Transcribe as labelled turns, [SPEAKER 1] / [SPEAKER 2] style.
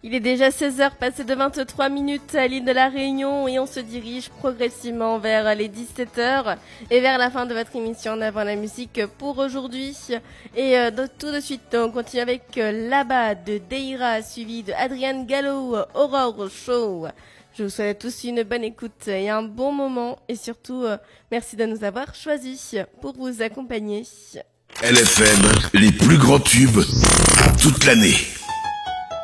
[SPEAKER 1] Il est déjà 16h passé de 23 minutes à l'île de la Réunion et on se dirige progressivement vers les 17h et vers la fin de votre émission en avant la musique pour aujourd'hui. Et tout de suite, on continue avec Là-bas de Deira suivi de Adrian Gallo, Horror Show. Je vous souhaite tous une bonne écoute et un bon moment et surtout, merci de nous avoir choisis pour vous accompagner.
[SPEAKER 2] LFM, les plus grands tubes toute l'année.